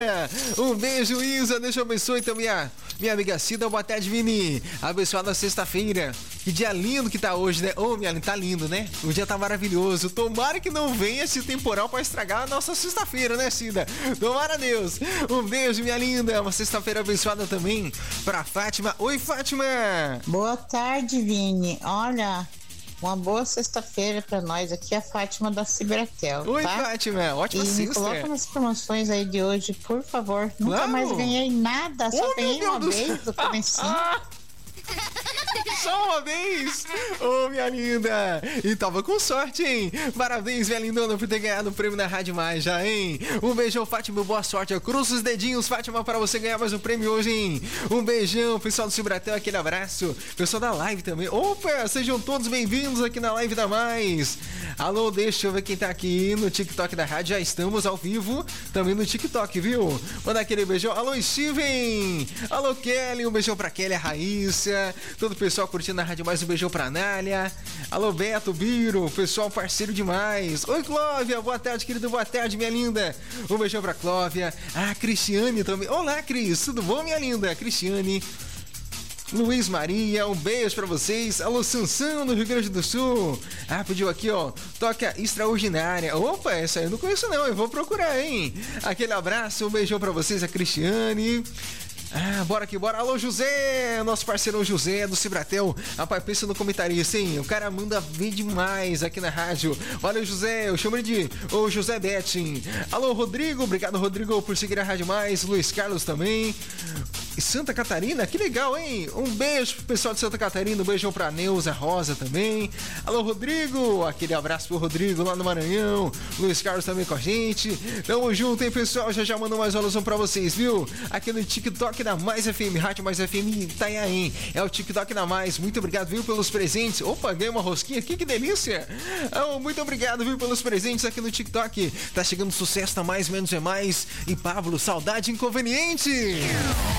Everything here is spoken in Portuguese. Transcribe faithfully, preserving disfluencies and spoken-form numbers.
Um beijo, Isa. Deus te abençoe então, minha, minha amiga Cida. Boa tarde, Vini. Abençoada sexta-feira. Que dia lindo que tá hoje, né? Ô, oh, minha linda, tá lindo, né? O dia tá maravilhoso. Tomara que não venha esse temporal pra estragar a nossa sexta-feira, né, Cida? Tomara, Deus. Um beijo, minha linda. Uma sexta-feira abençoada também pra Fátima. Oi, Fátima. Boa tarde, Vini. Olha... Uma boa sexta-feira pra nós aqui, a Fátima da Cibratel. Oi, tá? Fátima, ótima e sexta. Me coloca nas promoções aí de hoje, por favor. Nunca claro. mais ganhei nada, só oh, ganhei uma vez do comecinho. Ah, ah. Só uma vez! Ô, oh, minha linda! E tava com sorte, hein? Parabéns, minha lindona, por ter ganhado o prêmio na Rádio Mais já, hein? Um beijão, Fátima, boa sorte. Cruza os dedinhos, Fátima, para você ganhar mais um prêmio hoje, hein? Um beijão, pessoal do Cibratel, aquele abraço. Pessoal da live também. Opa, sejam todos bem-vindos aqui na live da Mais. Alô, deixa eu ver quem tá aqui no TikTok da rádio. Já estamos ao vivo também no TikTok, viu? Manda aquele beijão. Alô, Steven! Alô, Kelly, um beijão pra Kelly, a Raíssa. Todo o pessoal curtindo a Rádio Mais, um beijão pra Anália. Alô, Beto, Biro, pessoal parceiro demais. Oi, Clóvia, boa tarde, querido, boa tarde, minha linda. Um beijão pra Clóvia. Ah, Cristiane também. Olá, Cris, tudo bom, minha linda? Cristiane. Luiz Maria, um beijo pra vocês. Alô, Sansão, no Rio Grande do Sul. Ah, pediu aqui, ó, toca Extraordinária. Opa, essa aí eu não conheço não, eu vou procurar, hein? Aquele abraço, um beijão pra vocês, a Cristiane. Ah, bora aqui, bora. Alô, José, nosso parceiro José do Cibratel. Rapaz, pensa no comentarista, hein? O cara manda ver demais aqui na rádio. Valeu, José, eu chamo ele de o José Betting. Alô, Rodrigo, obrigado, Rodrigo, por seguir a Rádio Mais. Luiz Carlos também. Santa Catarina, que legal, hein? Um beijo pro pessoal de Santa Catarina, um beijão pra Neuza Rosa também. Alô, Rodrigo, aquele abraço pro Rodrigo lá no Maranhão. Luiz Carlos também com a gente. Tamo junto, hein, pessoal? Já já mando mais uma alusão pra vocês, viu? Aqui no TikTok da Mais F M, Rádio Mais F M Itanhaém. É o TikTok da Mais. Muito obrigado, viu, pelos presentes. Opa, ganhei uma rosquinha aqui, que delícia. Oh, muito obrigado, viu, pelos presentes aqui no TikTok. Tá chegando sucesso, tá mais, menos é mais. E Pablo, saudade inconveniente.